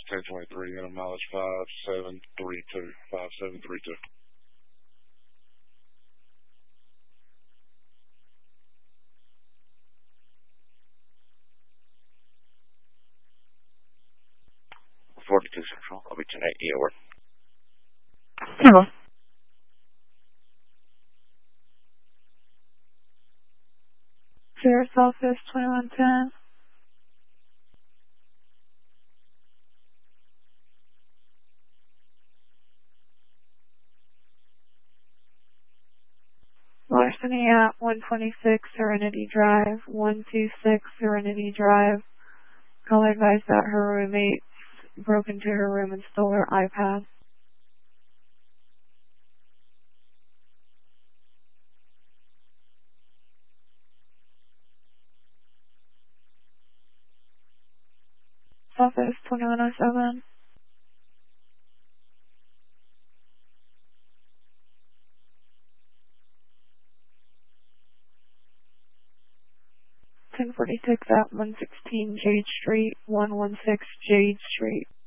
1023, and a mileage 5732. 5732. Central. I'll be 1080 over. Hello. Sierra Southwest 2110. Larceny at 126 Serenity Drive, 126 Serenity Drive. Caller advised that her roommates broke into her room and stole her iPad. Southwest 2107. Ten 46 at 116 Jade Street, 116 Jade Street.